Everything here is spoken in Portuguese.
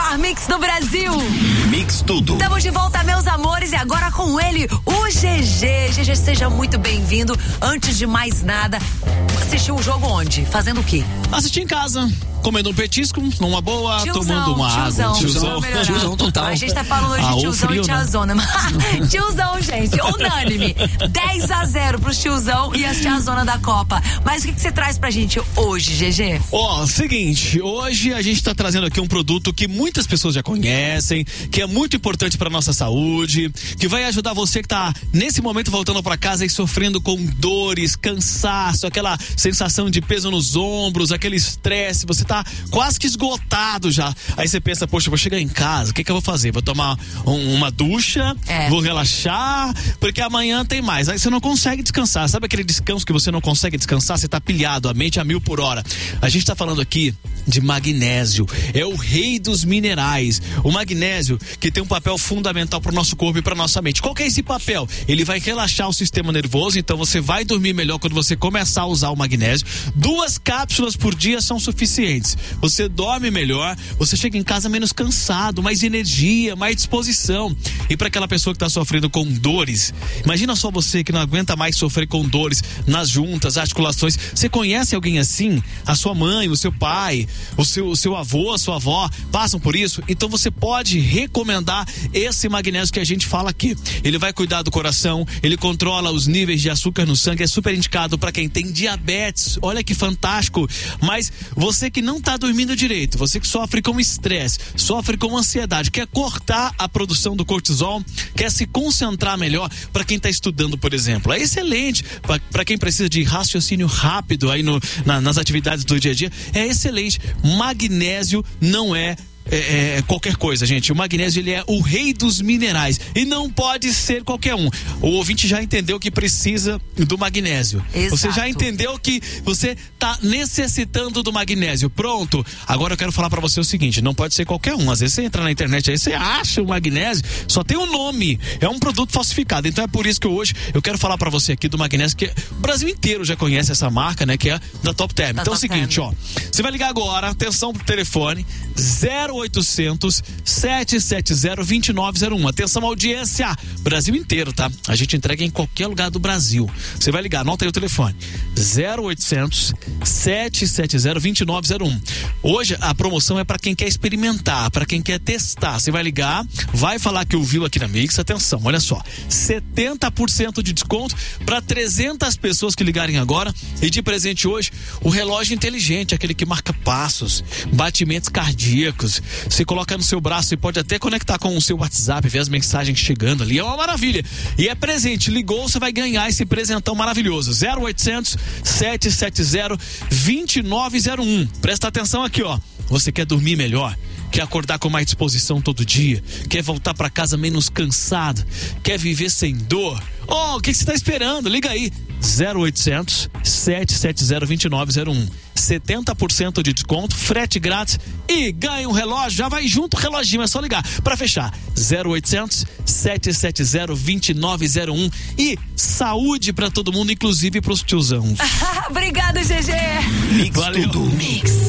melhor mix do Brasil. Mix tudo. Estamos de volta, meus amores, e agora com ele, o GG. GG, seja muito bem-vindo. Antes de mais nada, assistiu o jogo onde? Fazendo o quê? Assisti em casa, comendo um petisco, numa boa, tiozão, tomando uma água. Tiozão total. A gente tá falando hoje de tiozão frio, e tiazona. Tiozão, gente, unânime. 10-0 pros tiozão e as tiazona da Copa. Mas o que você traz pra gente hoje, GG? Seguinte, hoje a gente tá trazendo aqui um produto que muitas pessoas já conhecem, que é muito importante pra nossa saúde, que vai ajudar você que tá nesse momento voltando pra casa e sofrendo com dores, cansaço, aquela sensação de peso nos ombros, aquele estresse, você tá quase que esgotado já. Aí você pensa, poxa, vou chegar em casa, o que eu vou fazer? Vou tomar uma ducha, vou relaxar, porque amanhã tem mais. Aí você não consegue descansar. Sabe aquele descanso que você não consegue descansar? Você tá pilhado, a mente a 1000 por hora. A gente tá falando aqui de magnésio. É o rei dos minerais. O magnésio que tem um papel fundamental pro nosso corpo e pra nossa mente. Qual que é esse papel? Ele vai relaxar o sistema nervoso, então você vai dormir melhor quando você começar a usar o magnésio. 2 cápsulas por dia são suficientes. Você dorme melhor, você chega em casa menos cansado, mais energia, mais disposição. E para aquela pessoa que está sofrendo com dores, imagina só você que não aguenta mais sofrer com dores nas juntas, articulações. Você conhece alguém assim? A sua mãe, o seu pai, o seu avô, a sua avó passam por isso? Então você pode recomendar esse magnésio que a gente fala aqui. Ele vai cuidar do coração, ele controla os níveis de açúcar no sangue, é super indicado para quem tem diabetes. Olha que fantástico. Mas você que não tá dormindo direito, você que sofre com estresse, sofre com ansiedade, quer cortar a produção do cortisol, quer se concentrar melhor, para quem tá estudando, por exemplo, é excelente. Para quem precisa de raciocínio rápido aí nas atividades do dia a dia, é excelente. Magnésio não é qualquer coisa, gente. O magnésio, ele é o rei dos minerais e não pode ser qualquer um. O ouvinte já entendeu que precisa do magnésio. Exato. Você já entendeu que você tá necessitando do magnésio. Pronto. Agora eu quero falar pra você o seguinte, não pode ser qualquer um. Às vezes você entra na internet aí, você acha o magnésio, só tem um nome, é um produto falsificado. Então é por isso que hoje eu quero falar pra você aqui do magnésio, que o Brasil inteiro já conhece essa marca, né, que é da Top Term. Então é o seguinte, você vai ligar agora, atenção pro telefone, 0800 770 2901. Atenção, audiência, Brasil inteiro, tá? A gente entrega em qualquer lugar do Brasil. Você vai ligar, anota aí o telefone, 0800 770 2901. Hoje a promoção é para quem quer experimentar, para quem quer testar. Você vai ligar, vai falar que ouviu aqui na Mix. Atenção, olha só, 70% de desconto para 300 pessoas que ligarem agora. E de presente hoje, o relógio inteligente, aquele que marca passos, batimentos cardíacos. Você coloca no seu braço e pode até conectar com o seu WhatsApp, ver as mensagens chegando ali, é uma maravilha. E é presente, ligou, você vai ganhar esse presentão maravilhoso. 0800 770 2901. Presta atenção aqui, você quer dormir melhor? Quer acordar com mais disposição todo dia? Quer voltar para casa menos cansado? Quer viver sem dor? O que você está esperando? Liga aí, 0800 770 2901. 70% de desconto, frete grátis e ganha um relógio. Já vai junto o reloginho, é só ligar para fechar. 0800 770 2901. E saúde para todo mundo, inclusive para os tiozãos. Obrigado, GG. Mix Valeu. tudo. Mix.